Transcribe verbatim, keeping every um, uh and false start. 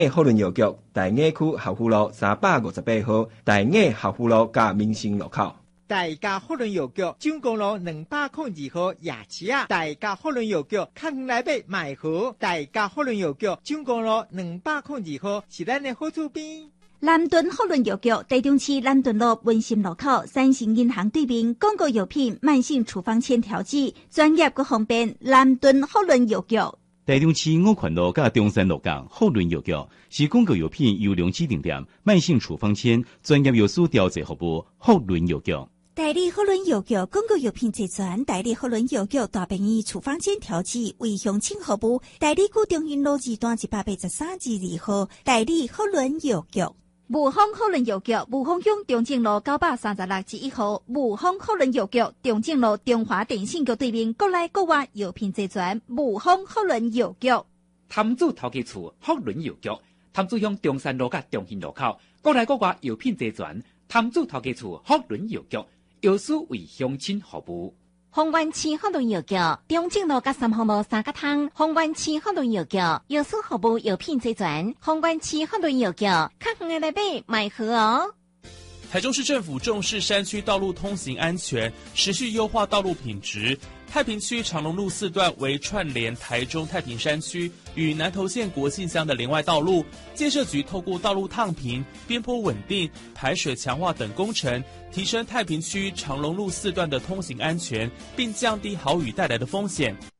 福伦邮局大雅区校府路三百五十八号大雅校府路甲民生路口。 大家福伦邮局蔣公路两百零二号夜市啊！大家福伦邮局较远来买买好。大家福伦邮局蔣公路两百零二号是咱的好厝边。 南屯福伦药局，台中市南屯路文心路口三星银行对面，广告药品、慢性处方签调剂，专业佮方便。南屯福伦药局， 台中市五权路甲中山路港福伦药局是广告药品优良指定店，慢性处方签专业药师调剂服务。福伦药局。 代理福伦药局广告药品齐全，代理福伦药局大便宜处方签调剂为乡亲服务。代理古中云路二段一百八十三至二号，代理福伦药局。武丰福伦药局，武丰乡中正路九百三十六至一号，武丰福伦药局中正路中华电信局对面，国内国外药品齐全。武丰福伦药局。 潭子头家厝福伦药局，潭子乡中山路甲中兴路口，国内国外药品齐全。潭子头家厝福伦药局，药师为乡亲服务。 丰原市福伦药局，中正路甲三丰路三角汤。丰原市福伦药局，药师服务药品齐全。丰原市福伦药局，较远的来买买好哦。 台中市政府重视山区道路通行安全，持续优化道路品质。太平区长隆路四段为串联台中太平山区与南投县国姓乡的连外道路，建设局透过道路烫平、边坡稳定、排水强化等工程，提升太平区长隆路四段的通行安全，并降低豪雨带来的风险。